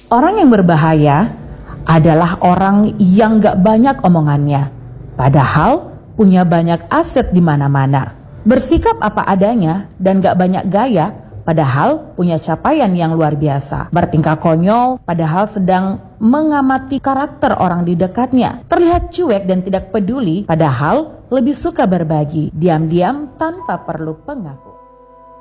Orang yang berbahaya adalah orang yang gak banyak omongannya, padahal punya banyak aset di mana-mana. Bersikap apa adanya dan gak banyak gaya, padahal punya capaian yang luar biasa. Bertingkah konyol, padahal sedang mengamati karakter orang di dekatnya. Terlihat cuek dan tidak peduli, padahal lebih suka berbagi. Diam-diam tanpa perlu pengakuan.